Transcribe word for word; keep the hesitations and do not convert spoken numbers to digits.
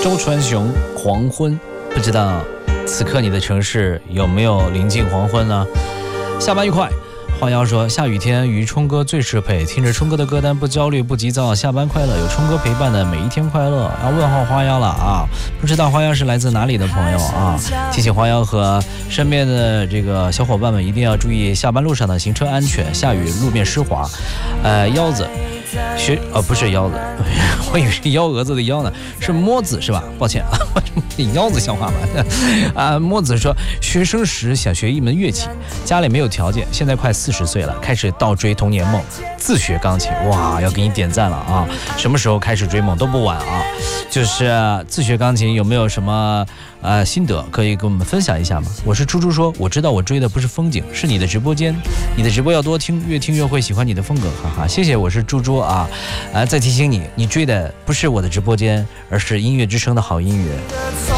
周传雄，黄昏，不知道此刻你的城市有没有临近黄昏呢？下班愉快。花妖说，下雨天与冲哥最适配，听着冲哥的歌单不焦虑不急躁，下班快乐，有冲哥陪伴的每一天快乐。要问候花妖了啊，不知道花妖是来自哪里的朋友啊？提醒花妖和身边的这个小伙伴们一定要注意下班路上的行车安全，下雨路面湿滑。呃，腰子学呃不是腰子，我以为是幺蛾子的腰呢，是摸子是吧？抱歉啊，腰子像话吗？啊，摸子说，学生时想学一门乐器，家里没有条件，现在快四十岁了，开始倒追童年梦，自学钢琴。哇，要给你点赞了啊！什么时候开始追梦都不晚啊。就是自学钢琴有没有什么呃心得可以跟我们分享一下吗？我是猪猪说，我知道我追的不是风景，是你的直播间，你的直播要多听，越听越会喜欢你的风格，哈哈，谢谢，我是猪猪啊。呃，再提醒你，你追的不是我的直播间，而是音乐之声的好音乐。